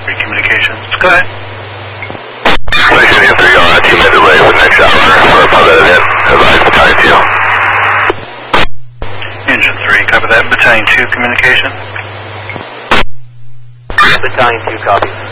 Communications. Go ahead. Station 3 on 2-minute delay for the next hour for a pilot event. Advise Battalion 2. Engine 3, copy that. Battalion 2 communication. Battalion 2, copy.